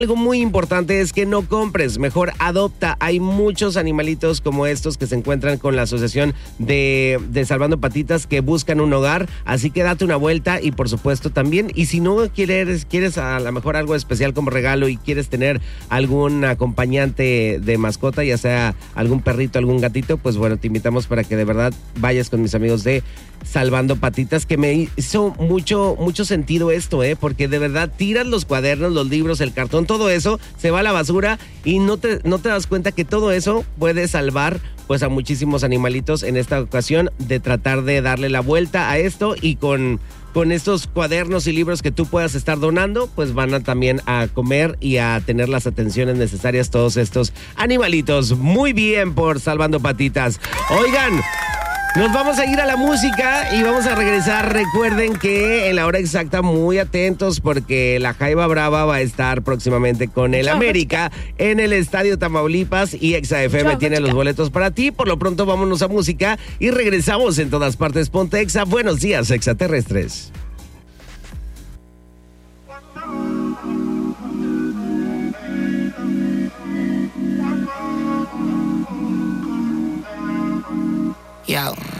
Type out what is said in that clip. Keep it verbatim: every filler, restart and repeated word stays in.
Algo muy importante es que no compres, mejor adopta. Hay muchos animalitos como estos que se encuentran con la asociación de, de Salvando Patitas que buscan un hogar, así que date una vuelta y por supuesto también, y si no quieres, quieres a lo mejor algo especial como regalo y quieres tener algún acompañante de mascota, ya sea algún perrito, algún gatito, pues bueno, te invitamos para que de verdad vayas con mis amigos de Salvando Patitas, que me hizo mucho, mucho sentido esto, ¿eh? Porque de verdad tiras los cuadernos, los libros, el cartón, todo eso se va a la basura y no te, no te das cuenta que todo eso puede salvar pues a muchísimos animalitos en esta ocasión de tratar de darle la vuelta a esto y con... Con estos cuadernos y libros que tú puedas estar donando, pues van a también a comer y a tener las atenciones necesarias todos estos animalitos. Muy bien por Salvando Patitas. Oigan, nos vamos a ir a la música y vamos a regresar. Recuerden que en la hora exacta, muy atentos porque la Jaiba Brava va a estar próximamente con el América en el Estadio Tamaulipas y Exa F M tiene los boletos para ti. Por lo pronto vámonos a música y regresamos en todas partes. Ponte Exa. Buenos días, extraterrestres. Yo.